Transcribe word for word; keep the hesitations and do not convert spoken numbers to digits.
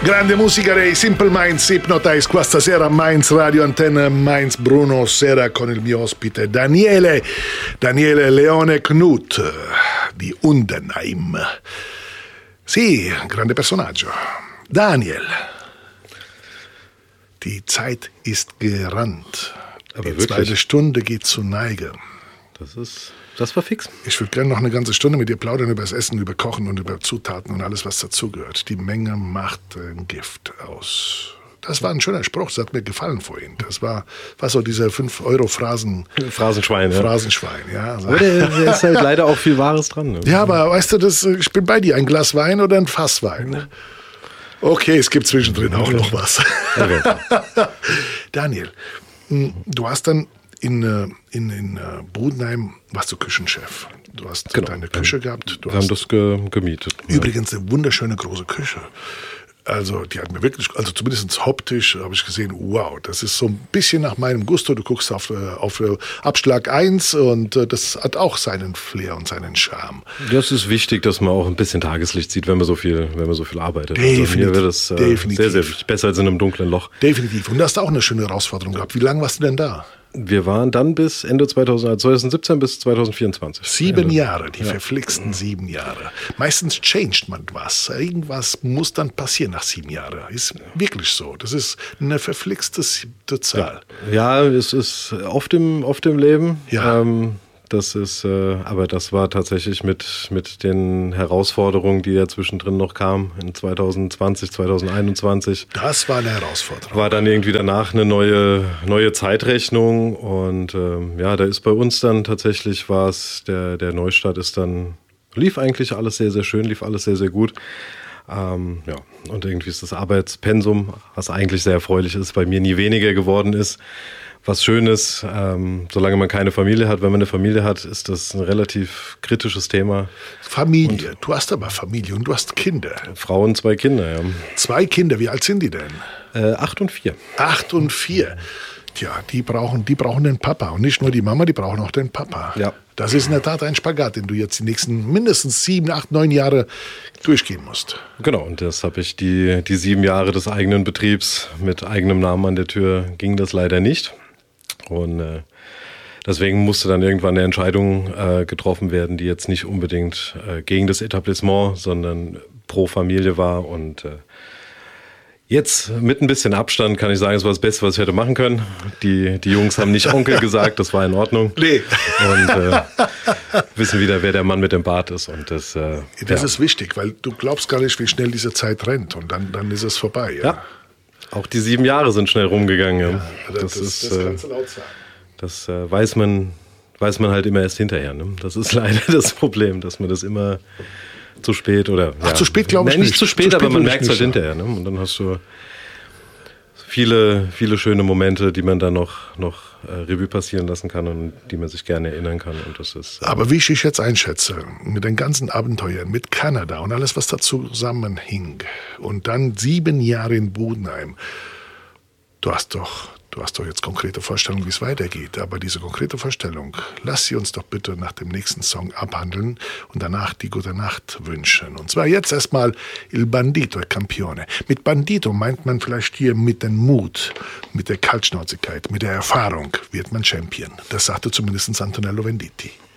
Grande musica dei Simple Minds, Hypnotize, questa sera a Mainz Radio Antenne Mainz Bruno Sera con il mio ospite Daniele, Daniele Leone Knut di Undenheim. Sì, grande personaggio. Daniel, die Zeit ist gerannt. Aber die wirklich? zweite Stunde geht zur Neige. Das ist, das war fix. Ich würde gerne noch eine ganze Stunde mit dir plaudern über das Essen, über Kochen und über Zutaten und alles, was dazugehört. Die Menge macht ein Gift aus. Das war ein schöner Spruch, das hat mir gefallen vorhin. Das war, war so dieser fünf Euro Phrasen... Phrasenschwein, ja. Phrasenschwein, ja. Aber da ist halt leider auch viel Wahres dran. Ne? Ja, aber weißt du, das, ich bin bei dir. Ein Glas Wein oder ein Fass Wein? Okay, es gibt zwischendrin auch noch was. Okay. Daniel, du hast dann in, in, in Brudenheim, warst du Küchenchef. Du hast genau. deine Küche gehabt. Du Wir haben das ge- gemietet. Übrigens eine wunderschöne große Küche. Also die hat mir wirklich, also zumindest optisch habe ich gesehen, wow, das ist so ein bisschen nach meinem Gusto. Du guckst auf, auf Abschlag eins und das hat auch seinen Flair und seinen Charme. Das ist wichtig, dass man auch ein bisschen Tageslicht sieht, wenn man so viel, wenn man so viel arbeitet. Definitiv. Also mir wird das äh, Definitiv. sehr, sehr wichtig. Besser als in einem dunklen Loch. Definitiv. Und du hast auch eine schöne Herausforderung gehabt. Wie lange warst du denn da? Wir waren dann bis Ende zweitausend, zwanzig siebzehn bis zwanzig vierundzwanzig. Sieben Ende. Jahre, die ja. verflixten sieben Jahre. Meistens changed man was. Irgendwas muss dann passieren nach sieben Jahren. Ist wirklich so. Das ist eine verflixte siebte Zahl. Ja, ja, es ist oft im, oft im Leben. Ja. Ähm, das ist, äh, aber das war tatsächlich mit, mit den Herausforderungen, die ja zwischendrin noch kamen, in zwanzig zwanzig, zwanzig einundzwanzig. Das war eine Herausforderung. War dann irgendwie danach eine neue, neue Zeitrechnung und ähm, ja, da ist bei uns dann tatsächlich war es, der, der Neustart ist dann, lief eigentlich alles sehr, sehr schön, lief alles sehr, sehr gut. Ähm, ja, und irgendwie ist das Arbeitspensum, was eigentlich sehr erfreulich ist, bei mir nie weniger geworden ist. Was Schönes, ähm, solange man keine Familie hat. Wenn man eine Familie hat, ist das ein relativ kritisches Thema. Familie, und du hast aber Familie und du hast Kinder. Frauen, zwei Kinder, ja. Zwei Kinder, wie alt sind die denn? Äh, acht und vier. Acht und vier. Tja, die brauchen, die brauchen den Papa. Und nicht nur die Mama, die brauchen auch den Papa. Ja. Das ist in der Tat ein Spagat, den du jetzt die nächsten mindestens sieben, acht, neun Jahre durchgehen musst. Genau, und das habe ich die, die sieben Jahre des eigenen Betriebs mit eigenem Namen an der Tür, ging das leider nicht. Und äh, deswegen musste dann irgendwann eine Entscheidung äh, getroffen werden, die jetzt nicht unbedingt äh, gegen das Etablissement, sondern pro Familie war. Und äh, jetzt mit ein bisschen Abstand kann ich sagen, es war das Beste, was ich hätte machen können. Die, die Jungs haben nicht Onkel gesagt, das war in Ordnung. Nee. Und äh, wissen wieder, wer der Mann mit dem Bart ist. Und das, äh, das ja. ist wichtig, weil du glaubst gar nicht, wie schnell diese Zeit rennt. Und dann, dann ist es vorbei. Ja. ja. Auch die sieben Jahre sind schnell rumgegangen. Ja. Ja, das, das, das, ist, das kannst du laut sagen. Das äh, weiß man, weiß man halt immer erst hinterher. Ne? Das ist leider das Problem, dass man das immer zu spät oder. Ach, ja, zu spät glaube ich Nein, nicht. nicht zu spät, zu spät aber man will ich merkt es halt nicht, hinterher. Ne? Und dann hast du viele, viele schöne Momente, die man dann noch, noch äh, Revue passieren lassen kann und die man sich gerne erinnern kann. Und das ist, äh, Aber wie ich dich jetzt einschätze, mit den ganzen Abenteuern, mit Kanada und alles, was dazu zusammenhing und dann sieben Jahre in Brudenheim, du hast doch, du hast doch jetzt konkrete Vorstellungen, wie es weitergeht. Aber diese konkrete Vorstellung, lass sie uns doch bitte nach dem nächsten Song abhandeln und danach die gute Nacht wünschen. Und zwar jetzt erstmal Il Bandito e Campione. Mit Bandito meint man vielleicht hier mit dem Mut, mit der Kaltschnäuzigkeit, mit der Erfahrung wird man Champion. Das sagte zumindest Antonello Venditti.